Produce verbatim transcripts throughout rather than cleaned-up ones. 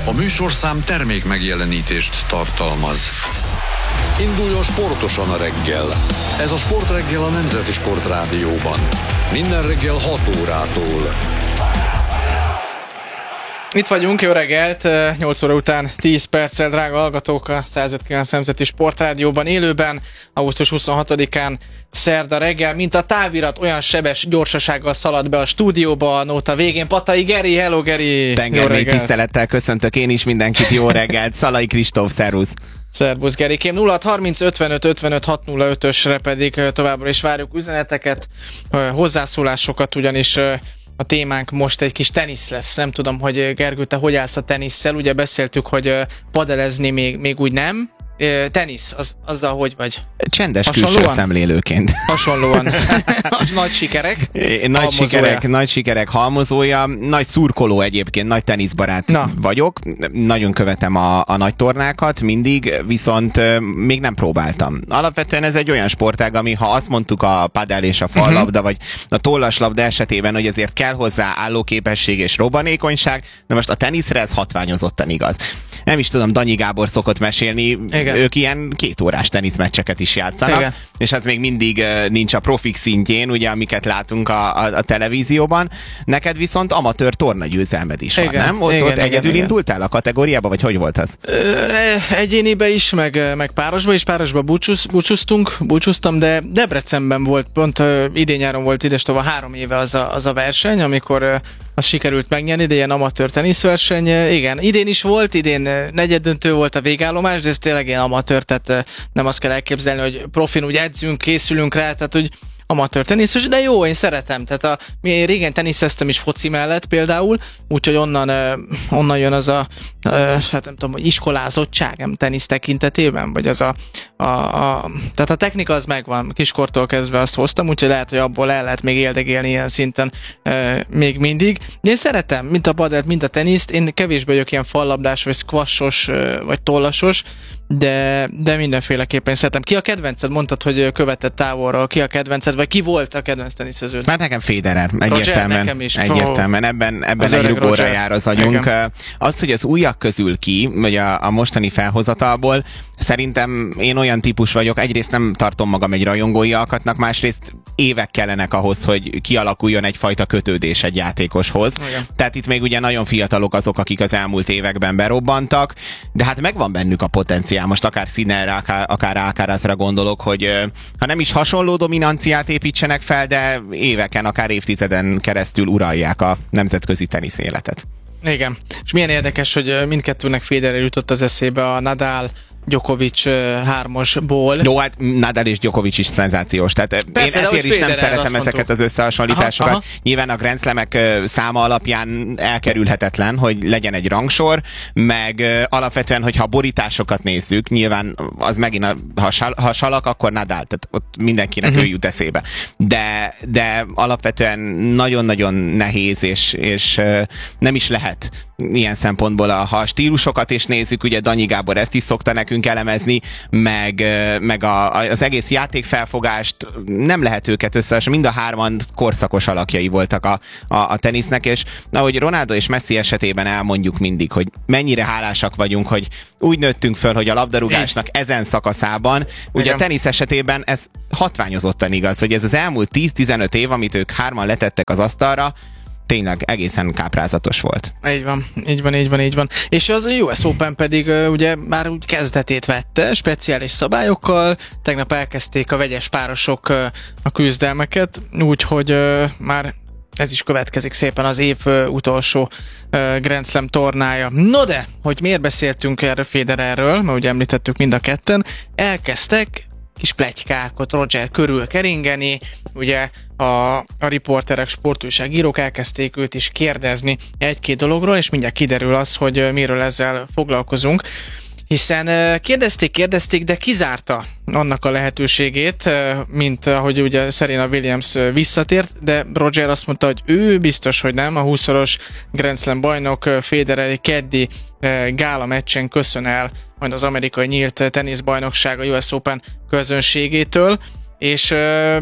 A műsorszám termék megjelenítést tartalmaz. Induljon sportosan a reggel. Ez a Sportreggel a Nemzeti Sportrádióban. Minden reggel hat órától. Itt vagyunk, jó reggelt, nyolc óra után tíz perccel, drága hallgatók, a száz öt kilenc Nemzeti Sportrádióban élőben, augusztus huszonhatodikán szerda reggel, mint a távirat, olyan sebes gyorsasággal szaladt be a stúdióba a nóta végén. Patai Geri, hello Geri! Tengermély tisztelettel köszöntök én is mindenkit, jó reggelt, Szalai Kristóf, szervusz! Szervusz Gerikém, nulla hat harminc ötvenöt ötvenöt hatszázösre pedig továbbra is várjuk üzeneteket, hozzászólásokat, ugyanis a témánk most egy kis tenisz lesz. Nem tudom, hogy Gergő, te hogy állsz a tenisszel? Ugye beszéltük, hogy padelezni még, még úgy nem. Tenisz, az, azzal hogy vagy? Csendes külső szemlélőként. Hasonlóan. Nagy sikerek. Nagy sikerek, nagy sikerek halmozója. Nagy szurkoló egyébként, nagy teniszbarát Na. vagyok. Nagyon követem a, a nagy tornákat mindig, viszont még nem próbáltam. Alapvetően ez egy olyan sportág, ami ha azt mondtuk a padel és a fallabda, uh-huh. vagy a tollaslabda esetében, hogy azért kell hozzá állóképesség és robbanékonyság, de most a teniszre ez hatványozottan igaz. Nem is tudom, Danyi Gábor szokott mesélni, Igen. ők ilyen két órás teniszmeccseket is játszanak, Igen. és ez még mindig uh, nincs a profik szintjén, ugye, amiket látunk a, a, a televízióban. Neked viszont amatőr tornagyőzelmed is Igen. van, nem? Ott, Igen, ott Igen, egyedül Igen. indultál a kategóriába, vagy hogy volt az? Ö, egyénibe is, meg, meg párosba is, párosba búcsúz, búcsúztunk, búcsúztam, de Debrecenben volt, pont uh, idén nyáron volt idestova három éve az a, az a verseny, amikor uh, az sikerült megnyerni, de ilyen amatőr teniszverseny. Uh, igen, idén is volt, idén uh, negyeddöntő volt a végállomás, de ez tényleg ilyen amatőr, tehát uh, nem azt kell elképzelni, hogy profin úgy edzünk, készülünk rá, tehát hogy amatőr teniszes, de jó, én szeretem. Tehát a, mi régen teniszeztem is foci mellett például, úgyhogy onnan, uh, onnan jön az a, uh, hát nem tudom, hogy iskolázottság, nem tenisz tekintetében, vagy az a, a, a, tehát a technika az megvan, kiskortól kezdve azt hoztam, úgyhogy lehet, hogy abból el lehet még éldegélni ilyen szinten uh, még mindig. De én szeretem, mint a padelt, mint a teniszt, én kevésbé vagyok ilyen fallabdás, vagy squashos, uh, vagy tollasos, de, de mindenféleképpen szeretem. Ki a kedvenced? Mondtad, hogy követett távolról. Ki a kedvenced, vagy ki volt a kedvenc teniszeződ? Mert nekem Federer, egyértelműen. Nekem is. Egyértelműen, ebben, ebben egy rugóra jár az agyunk. Igen. Az, hogy az újak közül ki, vagy a, a mostani felhozatalból, szerintem én olyan típus vagyok, egyrészt nem tartom magam egy rajongói alkatnak, másrészt évek kellenek ahhoz, hogy kialakuljon egyfajta kötődés egy játékoshoz. Igen. Tehát itt még ugye nagyon fiatalok azok, akik az elmúlt években berobbantak, de hát megvan bennük a potenciál. Most akár Sinnerre, akár, akár Alcarazra gondolok, hogy ha nem is hasonló dominanciát építsenek fel, de éveken, akár évtizeden keresztül uralják a nemzetközi tenisz életet. Igen. És milyen érdekes, hogy mindkettőnek Federer jutott az eszébe a Nadal Djokovic hármasból. Jó, hát Nadal és Djokovic is szenzációs. Tehát Persze, én ezért is nem szeretem ezeket az összehasonlításokat. Aha, aha. Nyilván a Grand Slamek száma alapján elkerülhetetlen, hogy legyen egy rangsor, meg alapvetően, hogyha a borításokat nézzük, nyilván az megint, a, ha, sal, ha salak, akkor Nadal, tehát ott mindenkinek uh-huh. ő jut eszébe. De, de alapvetően nagyon-nagyon nehéz, és, és nem is lehet ilyen szempontból, ha a stílusokat is nézzük, ugye Danyi Gábor ezt is szokta nekünk elemezni, meg, meg a, az egész játékfelfogást nem lehet őket összehasonlítani, mind a hárman korszakos alakjai voltak a, a, a tenisznek, és ahogy Ronaldo és Messi esetében elmondjuk mindig, hogy mennyire hálásak vagyunk, hogy úgy nőttünk föl, hogy a labdarúgásnak ezen szakaszában, ugye Igen. a tenisz esetében ez hatványozottan igaz, hogy ez az elmúlt tíz-tizenöt év, amit ők hárman letettek az asztalra, tényleg egészen káprázatos volt. Így van, így van, így van, így van. És az U S Open pedig uh, ugye már úgy kezdetét vette, speciális szabályokkal, tegnap elkezdték a vegyes párosok uh, a küzdelmeket, úgyhogy uh, már ez is következik szépen az év uh, utolsó uh, Grand Slam tornája. No de, hogy miért beszéltünk erről Federerről, mert ugye említettük mind a ketten, elkezdtek kis pletykákat Roger körül keringeni, ugye a, a riporterek, sportújságírók elkezdték őt is kérdezni egy-két dologról, és mindjárt kiderül az, hogy miről ezzel foglalkozunk. Hiszen kérdezték, kérdezték, de kizárta annak a lehetőségét, mint ahogy ugye Serena Williams visszatért, de Roger azt mondta, hogy ő biztos, hogy nem, a húszszoros Grand Slam bajnok Federer keddi gála meccsen köszön el majd az amerikai nyílt teniszbajnokság a U S Open közönségétől, és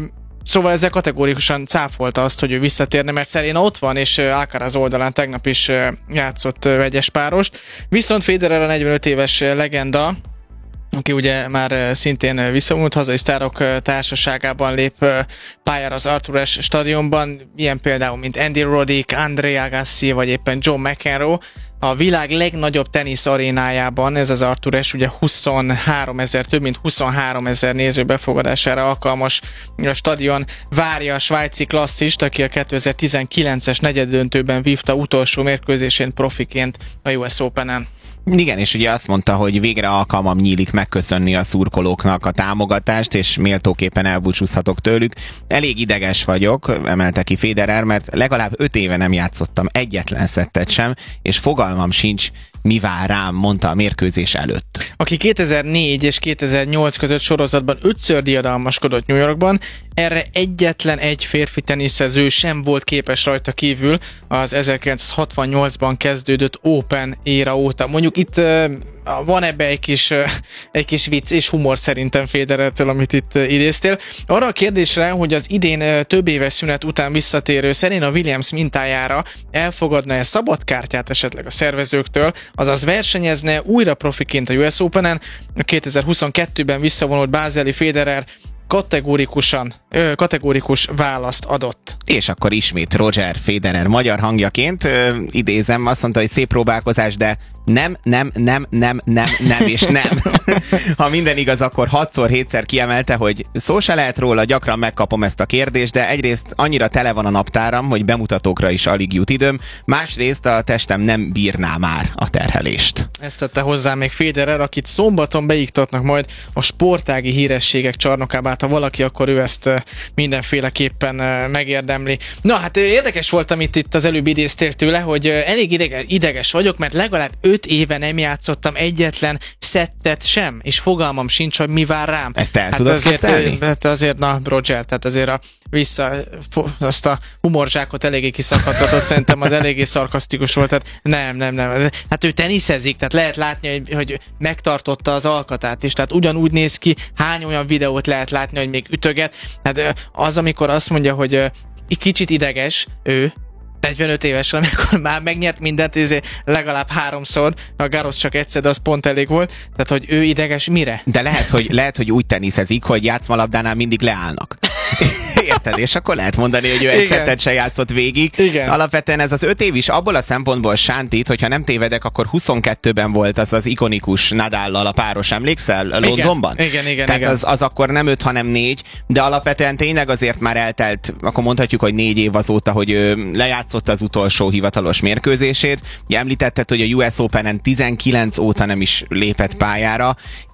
Szóval ezzel kategórikusan cáfolta azt, hogy ő visszatérne, mert Serena ott van, és Alcaraz oldalán tegnap is játszott vegyes párost. Viszont Federer a negyvenöt éves legenda, aki ugye már szintén visszavonult, hazai sztárok társaságában lép pályára az Arthur Ashe stadionban, ilyen például, mint Andy Roddick, Andre Agassi, vagy éppen John McEnroe. A világ legnagyobb tenisz arénájában, ez az Arthur Ashe, ugye huszonhárom ezer, több mint huszonhárom ezer néző befogadására alkalmas a stadion, várja a svájci klasszist, aki a kétezer-tizenkilences negyeddöntőben vívta utolsó mérkőzésén profiként a U S Openen. Igen, és ugye azt mondta, hogy végre alkalmam nyílik megköszönni a szurkolóknak a támogatást, és méltóképpen elbúcsúzhatok tőlük. Elég ideges vagyok, emelte ki Federer, mert legalább öt éve nem játszottam egyetlen szettet sem, és fogalmam sincs, mi vár rám, mondta a mérkőzés előtt. Aki kétezer-négy és kétezer-nyolc között sorozatban ötször diadalmaskodott New Yorkban, erre egyetlen egy férfi teniszező sem volt képes rajta kívül az ezerkilencszázhatvannyolcban kezdődött Open éra óta. Mondjuk itt uh, van ebbe egy kis, uh, egy kis vicc és humor szerintem Federertől, amit itt uh, idéztél. Arra a kérdésre, hogy az idén uh, több éves szünet után visszatérő Serena Williams mintájára elfogadna-e szabadkártyát esetleg a szervezőktől, azaz versenyezne újra profiként a U S Openen, a kétezer-huszonkettőben visszavonult bázeli Federer kategórikusan, ö, kategórikus választ adott. És akkor ismét Roger Federer magyar hangjaként ö, idézem, azt mondta, hogy szép próbálkozás, de nem, nem, nem, nem, nem, nem és nem. Ha minden igaz, akkor hatszor, hétszer kiemelte, hogy szó se lehet róla, gyakran megkapom ezt a kérdést, de egyrészt annyira tele van a naptáram, hogy bemutatókra is alig jut időm, másrészt a testem nem bírná már a terhelést. Ezt tette hozzá még Federer, akit szombaton beiktatnak majd a sportági hírességek csarnokába, hát ha valaki, akkor ő ezt mindenféleképpen megérdemli. Na hát érdekes volt, amit itt az előbb idéztél tőle, hogy elég ideges, ideges vagyok, mert legalább öt éve nem játszottam egyetlen szettet sem, és fogalmam sincs, hogy mi vár rám. Ezt el hát tudod azért, képzelni? Hát azért, na Roger, tehát azért a vissza, azt a humorzsákot eléggé kiszakadtatott, szerintem az eléggé szarkasztikus volt, tehát nem, nem, nem. Hát ő teniszezik, tehát lehet látni, hogy, hogy megtartotta az alkatát is, tehát ugyanúgy néz ki, hány olyan videót lehet látni, hogy még ütöget. Hát az, amikor azt mondja, hogy kicsit ideges ő, negyvenöt éves, amikor már megnyert mindent, ezért legalább háromszor, a Garros csak egyszer, de az pont elég volt, tehát hogy ő ideges mire? De lehet, hogy, lehet, hogy úgy teniszezik, hogy játszmalabdánál mindig leállnak. Érted? És akkor lehet mondani, hogy ő egy szettet se játszott végig. Igen. Alapvetően ez az öt év is abból a szempontból sántít, hogyha nem tévedek, akkor huszonkettőben volt az az ikonikus Nadállal a páros, emlékszel? Londonban? Igen, igen, igen. Tehát igen. Az, az akkor nem öt, hanem négy, de alapvetően tényleg azért már eltelt, akkor mondhatjuk, hogy négy év azóta, hogy ő lejátszott az utolsó hivatalos mérkőzését. Ugye említetted, hogy a U S Openen tizenkilenc óta nem is lépett pályára,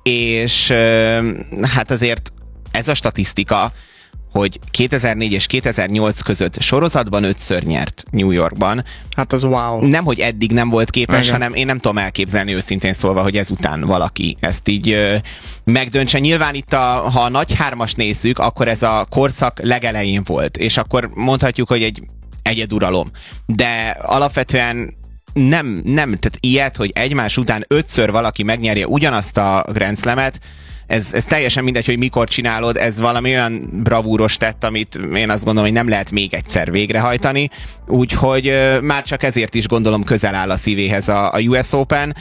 és hát azért ez a statisztika, hogy kétezer-négy és kétezer-nyolc között sorozatban ötször nyert New Yorkban. Hát az wow. Nem, hogy eddig nem volt képes, Igen. hanem én nem tudom elképzelni őszintén szólva, hogy ezután valaki ezt így ö, megdöntse. Nyilván itt, a, ha a nagy hármas nézzük, akkor ez a korszak legelején volt, és akkor mondhatjuk, hogy egy egyeduralom. De alapvetően nem, nem, tehát ilyet, hogy egymás után ötször valaki megnyerje ugyanazt a Grand Slamet, Ez, ez teljesen mindegy, hogy mikor csinálod, ez valami olyan bravúros tett, amit én azt gondolom, hogy nem lehet még egyszer végrehajtani, úgyhogy uh, már csak ezért is gondolom közel áll a szívéhez a, a U S Open,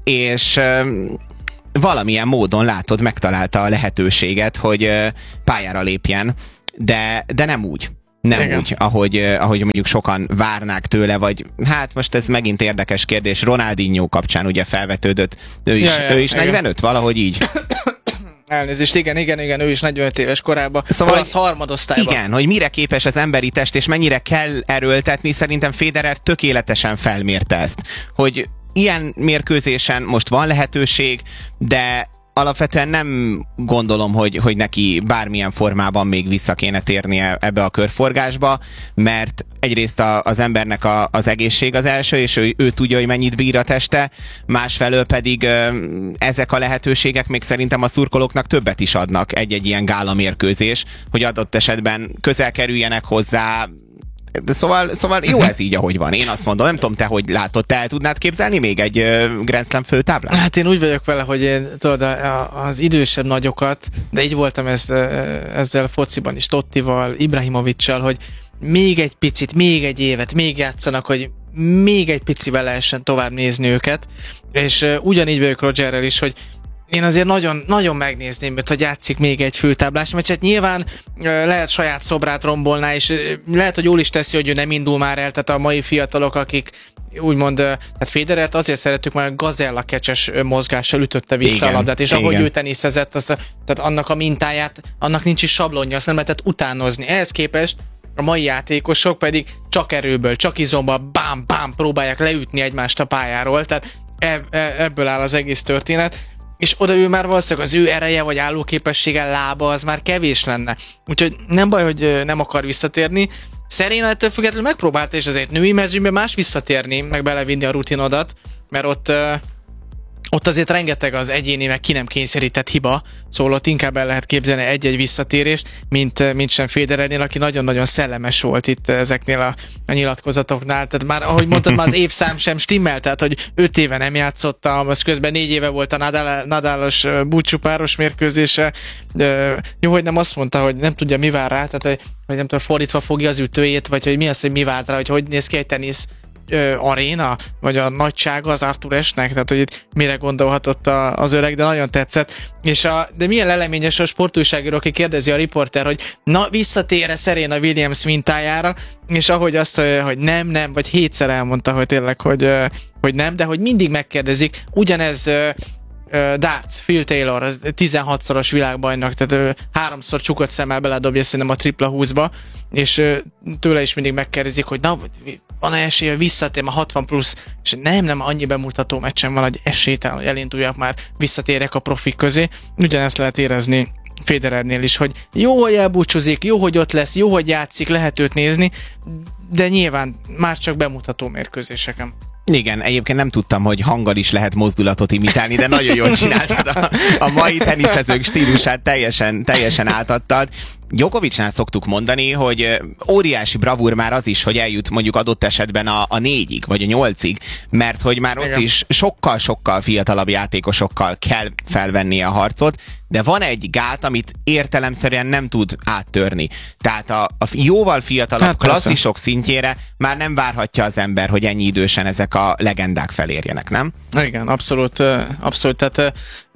és uh, valamilyen módon látod, megtalálta a lehetőséget, hogy uh, pályára lépjen, de, de nem úgy. Nem Igen. úgy, ahogy, ahogy mondjuk sokan várnák tőle, vagy hát most ez megint érdekes kérdés, Ronaldinho kapcsán ugye felvetődött, ő is, ja, ja, ő is negyvenöt, valahogy így. Elnézést, igen, igen, igen, ő is negyvenöt éves korában, szóval az harmadosztályban. Igen, hogy mire képes az emberi test, és mennyire kell erőltetni, szerintem Federer tökéletesen felmérte ezt, hogy ilyen mérkőzésen most van lehetőség, de alapvetően nem gondolom, hogy, hogy neki bármilyen formában még vissza kéne térnie ebbe a körforgásba, mert egyrészt a, az embernek a, az egészség az első, és ő, ő tudja, hogy mennyit bír a teste, másfelől pedig ö, ezek a lehetőségek még szerintem a szurkolóknak többet is adnak egy-egy ilyen gála mérkőzés, hogy adott esetben közel kerüljenek hozzá, De szóval, szóval jó ez így, ahogy van. Én azt mondom, nem tudom, te hogy látod, te el tudnád képzelni még egy uh, Grand Slam főtáblát? Hát én úgy vagyok vele, hogy én, tudod, az idősebb nagyokat, de így voltam ez, ezzel fociban is, Tottival, Ibrahimovic-sal, hogy még egy picit, még egy évet, még játszanak, hogy még egy picivel lehessen tovább nézni őket, és uh, ugyanígy vagyok Rogerrel is, hogy én azért nagyon, nagyon megnézném, mert hogy játszik még egy fültáblás meccset. Nyilván uh, lehet saját szobrát rombolná, és uh, lehet, hogy jól is teszi, hogy ő nem indul már el, tehát a mai fiatalok, akik úgymond, uh, tehát Federert azért szerettük, mert gazella kecses mozgással ütötte vissza igen, a labdát, és igen. ahogy ő teniszezett, azt, tehát annak a mintáját, annak nincs is sablonja, azt nem lehetett utánozni. Ehhez képest a mai játékosok pedig csak erőből, csak izomból bám, bám próbálják leütni egymást a pályáról, tehát ebből áll az egész történet, és oda ő már valószínűleg az ő ereje vagy állóképessége, lába az már kevés lenne. Úgyhogy nem baj, hogy nem akar visszatérni. Serena ettől függetlenül megpróbálta, és azért női mezőnyben más visszatérni, meg belevinni a rutinodat, mert ott ott azért rengeteg az egyéni, meg ki nem kényszerített hiba, szóval ott inkább el lehet képzelni egy-egy visszatérést, mint, mint sem Federernél, aki nagyon-nagyon szellemes volt itt ezeknél a, a nyilatkozatoknál. Tehát már, ahogy mondtad, már az évszám sem stimmel, tehát hogy öt éve nem játszottam, az közben négy éve volt a Nadal, Nadálos búcsúpáros mérkőzése. De, jó, hogy nem azt mondta, hogy nem tudja, mi vár rá, tehát hogy, hogy nem tudom, fordítva fogja az ütőjét, vagy hogy mi az, hogy mi várt rá, hogy hogy néz ki egy tenisz aréna, vagy a nagysága az Arthur Ashe-nek, tehát hogy itt mire gondolhatott a, az öreg, de nagyon tetszett. És a, de milyen leleményes a sportújságíró, aki kérdezi a riporter, hogy na, visszatér-e Serena Williams mintájára, és ahogy azt, hogy nem, nem, vagy hétszer elmondta, hogy tényleg, hogy, hogy nem, de hogy mindig megkérdezik, ugyanez darts, Phil Taylor, tizenhatszoros világbajnok, tehát háromszor csukott szemmel beledobja szerintem a tripla húszba, és tőle is mindig megkérdezik, hogy na, van-e esély, hogy visszatér, ma hatvan plusz, és nem, nem, annyi bemutató meccsen van, hogy esélytelen, hogy elinduljak már, visszatérek a profik közé. Ugyanezt lehet érezni Federernél is, hogy jó, hogy elbúcsúzik, jó, hogy ott lesz, jó, hogy játszik, lehet őt nézni, de nyilván már csak bemutató mérkőzéseken. Igen, egyébként nem tudtam, hogy hanggal is lehet mozdulatot imitálni, de nagyon jól csináltad a, a mai teniszezők stílusát, teljesen, teljesen átadtad. Djokovicnál szoktuk mondani, hogy óriási bravúr már az is, hogy eljut mondjuk adott esetben a, a négyig, vagy a nyolcig, mert hogy már ott igen. is sokkal-sokkal fiatalabb játékosokkal kell felvenni a harcot, de van egy gát, amit értelemszerűen nem tud áttörni. Tehát a, a jóval fiatalabb hát klasszisok szintjére már nem várhatja az ember, hogy ennyi idősen ezek a legendák felérjenek, nem? Igen, abszolút, abszolút, tehát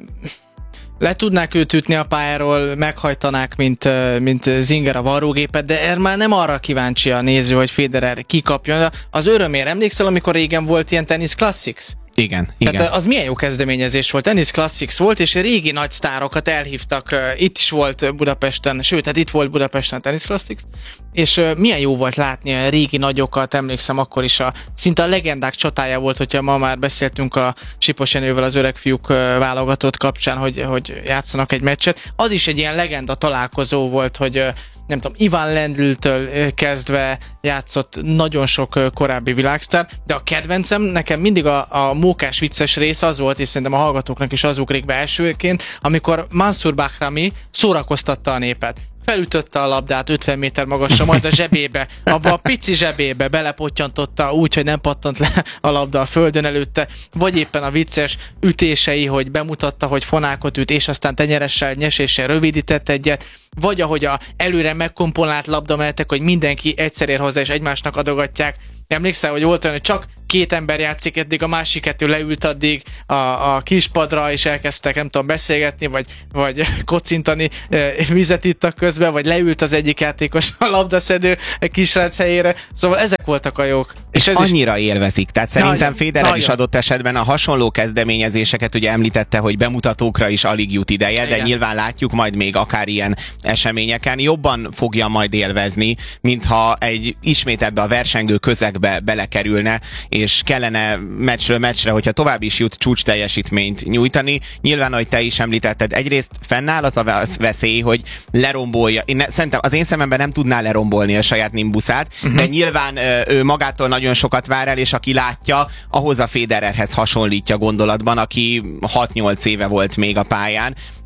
le tudnák őt ütni a pályáról, meghajtanák, mint, mint Zinger a varrógépet, de er már nem arra kíváncsi a néző, hogy Federer kikapjon. Az örömére emlékszel, amikor régen volt ilyen Tennis Classics? Igen, igen. Tehát az milyen jó kezdeményezés volt. Tennis Classics volt, és régi nagy sztárokat elhívtak. Itt is volt Budapesten, sőt, hát itt volt Budapesten a Tennis Classics, és milyen jó volt látni a régi nagyokat, emlékszem akkor is, a, szinte a legendák csatája volt, hogyha ma már beszéltünk a Sipos Jenővel az öreg fiúk válogatott kapcsán, hogy, hogy játszanak egy meccset. Az is egy ilyen legenda találkozó volt, hogy nem tudom, Ivan Lendl-től kezdve játszott nagyon sok korábbi világsztár, de a kedvencem nekem mindig a, a mókás vicces rész az volt, és szerintem a hallgatóknak is az ugrik be elsőként, amikor Mansur Bahrami szórakoztatta a népet. Felütötte a labdát ötven méter magasra, majd a zsebébe, abba a pici zsebébe belepottyantotta úgy, hogy nem pattant le a labda a földön előtte, vagy éppen a vicces ütései, hogy bemutatta, hogy fonákot üt, és aztán tenyeressel, nyeséssel rövidített egyet, vagy ahogy a előre megkomponált labdamenetek, hogy mindenki egyszer ér hozzá, és egymásnak adogatják. Emlékszel, hogy volt olyan, hogy csak két ember játszik, eddig a másik kettő leült addig a, a kispadra, és elkezdtek, nem tudom, beszélgetni, vagy, vagy kocintani, vizet ittak közben, vagy leült az egyik játékos a labdaszedő kisrác helyére. Szóval ezek voltak a jók. És, és ez annyira is élvezik. Tehát szerintem nagyon, Federer nagyon. is adott esetben a hasonló kezdeményezéseket ugye említette, hogy bemutatókra is alig jut ideje, de igen. nyilván látjuk majd még akár ilyen eseményeken. Jobban fogja majd élvezni, mintha egy ismét ebbe a versengő közegbe belekerülne, és kellene meccsről meccsre, hogyha tovább is jut csúcs teljesítményt nyújtani. Nyilván, ahogy te is említetted, egyrészt fennáll az a veszély, hogy lerombolja. Én ne, szerintem az én szememben nem tudná lerombolni a saját nimbuszát, uh-huh. de nyilván ő magától nagyon sokat vár el, és aki látja, ahhoz a Federerhez hasonlítja gondolatban, aki hat-nyolc éve volt még a pályán,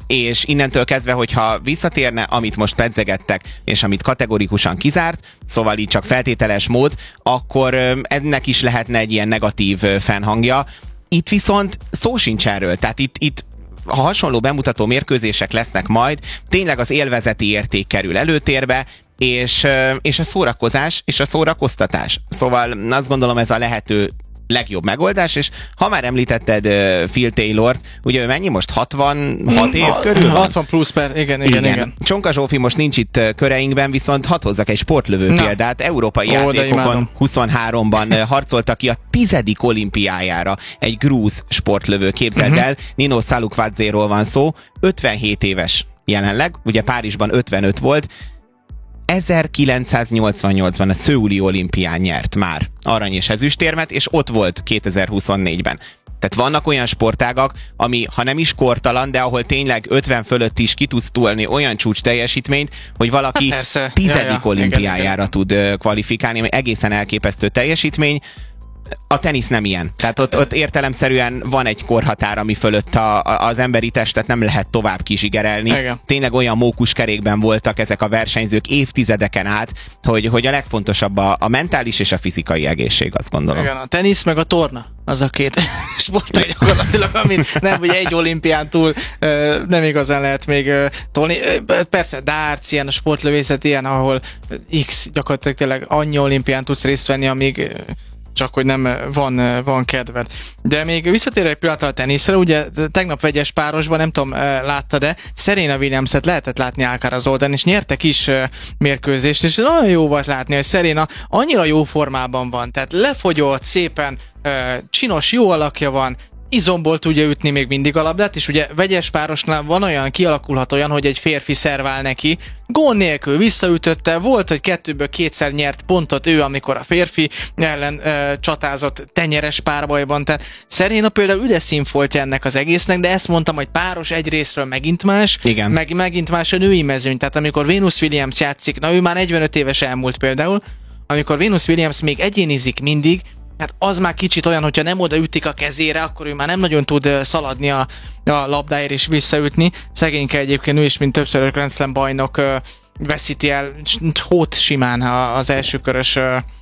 és innentől kezdve, hogyha visszatérne, amit most pedzegettek, és amit kategorikusan kizárt, szóval így csak feltételes mód, akkor ennek is lehetne egy ilyen negatív fennhangja. Itt viszont szó sincs erről, tehát itt, itt ha hasonló bemutató mérkőzések lesznek majd, tényleg az élvezeti érték kerül előtérbe, és, és a szórakozás, és a szórakoztatás. Szóval azt gondolom, ez a lehető legjobb megoldás, és ha már említetted uh, Phil Taylort, ugye ő mennyi most? hatvanhat év körül van? hatvan plusz per, igen, igen, igen. igen. Csonka Zsófi most nincs itt köreinkben, viszont hadd hozzak egy sportlövő Na. példát. Európai Ó, játékokon huszonháromban harcoltak ki a tizedik olimpiájára egy grúz sportlövő, képzeld uh-huh. el, Nino Salukvadzéról van szó, ötvenhét éves jelenleg, ugye Párizsban ötvenöt volt, ezerkilencszáznyolcvannyolcban a Szöuli olimpián nyert már arany és ezüstérmet, és ott volt kétezer-huszonnégyben. Tehát vannak olyan sportágak, ami ha nem is kortalan, de ahol tényleg ötven fölött is ki tudsz tolni olyan csúcs teljesítményt, hogy valaki hát tizedik ja, ja. olimpiájára igen, tud igen. kvalifikálni, ami egészen elképesztő teljesítmény. A tenisz nem ilyen. Tehát ott, ott értelemszerűen van egy korhatár, ami fölött a, a, az emberi testet nem lehet tovább kizsigerelni. Igen. Tényleg olyan mókuskerékben voltak ezek a versenyzők évtizedeken át, hogy, hogy a legfontosabb a, a mentális és a fizikai egészség, azt gondolom. Igen, a tenisz meg a torna, az a két sport gyakorlatilag, amit nem, ugye egy olimpián túl nem igazán lehet még tolni. Persze, darts, ilyen a sportlövészet, ilyen, ahol X gyakorlatilag tényleg annyi olimpián tudsz részt venni, amíg csak hogy nem van, van kedved. De még visszatérve egy pillanatra a teniszre, ugye tegnap vegyes párosban, nem tudom, látta-e, Serena Williams-et lehetett látni Alcaraz oldalán, és nyertek is mérkőzést, és nagyon jó volt látni, hogy Serena annyira jó formában van, tehát lefogyott, szépen, csinos, jó alakja van, izomból tudja ütni még mindig a labdát, és ugye vegyes párosnál van olyan, kialakulhat olyan, hogy egy férfi szervál neki, gól nélkül visszaütötte, volt, hogy kettőből kétszer nyert pontot ő, amikor a férfi ellen e, csatázott tenyeres párbajban, tehát Serena például üde színfoltja ennek az egésznek, de ezt mondtam, hogy páros egyrészről megint más, Igen. meg megint más a női mezőny, tehát amikor Venus Williams játszik, na ő már negyvenöt éves elmúlt például, amikor Venus Williams még egyénizik mindig, hát az már kicsit olyan, hogyha nem oda ütik a kezére, akkor ő már nem nagyon tud szaladni a, a labdáért és visszaütni. Szegényke egyébként ő is, mint többszörös Grand Slam bajnok veszíti el hót simán az elsőkörös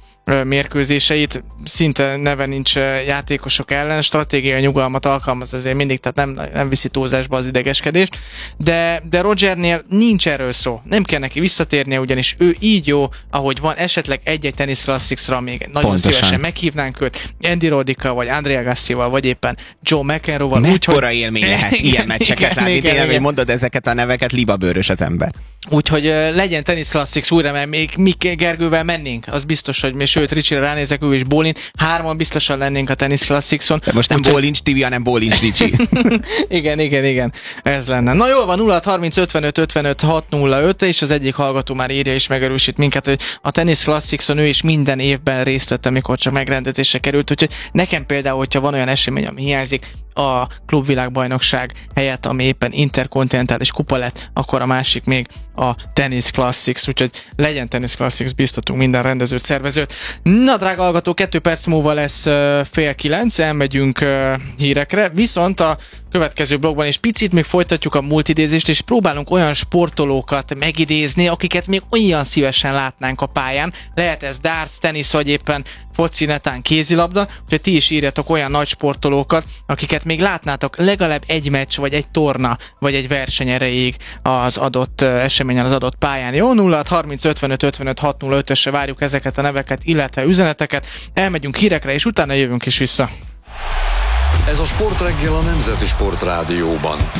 mérkőzéseit, szinte neve nincs játékosok ellen, stratégiai nyugalmat alkalmaz azért mindig, tehát nem, nem viszi túlzásba az idegeskedést, de, de Rogernél nincs erről szó, nem kell neki visszatérnie, ugyanis ő így jó, ahogy van, esetleg egy-egy Tennis Classics-ra még nagyon Pontosan. szívesen meghívnánk őt, Andy Roddick-kal, vagy Andrea Gassi-val, vagy éppen Joe McEnroe-val. Mekkora úgy, élmény lehet igen, ilyen meccseket látni, tényleg, hogy mondod ezeket a neveket, libabőrös az ember. Úgyhogy uh, legyen Tennis Classics újra, mert még Mik Gergővel mennénk, az biztos, hogy mi, sőt, Ricsire ránézek, ő is Bólint, hárman biztosan lennénk a Tennis Classicson. De most nem Úgy, Bólincs Tibi, hanem Bólincs Ricsi. igen, igen, igen, ez lenne. Na jól van, nulla hat harminc ötvenöt ötvenöt hat nulla öt, és az egyik hallgató már írja és megerősít minket, hogy a Tennis Classicson ő is minden évben részt vett, amikor csak megrendezésre került, úgyhogy nekem például, hogyha van olyan esemény, ami hiányzik, a klubvilágbajnokság helyett, ami éppen interkontinentális kupa lett, akkor a másik még a Tennis Classics, úgyhogy legyen Tennis Classics, biztatunk minden rendezőt, szervezőt. Na, drága hallgató, kettő perc múlva lesz uh, fél kilenc, elmegyünk uh, hírekre, viszont a következő blogban is picit még folytatjuk a multidézést, és próbálunk olyan sportolókat megidézni, akiket még olyan szívesen látnánk a pályán. Lehet ez darts, tenisz, vagy éppen foci, netán, kézilabda, úgyhogy ti is írjatok olyan nagy sportolókat, akiket még látnátok legalább egy meccs, vagy egy torna, vagy egy verseny erejéig az adott eseményen, az adott pályán. Jó, nulla hat harminc ötvenöt ötvenöt hat nulla ötösre várjuk ezeket a neveket, illetve üzeneteket. Elmegyünk hírekre, és utána jövünk is vissza. Ez a Sportreggel a Nemzeti Sport Rádióban.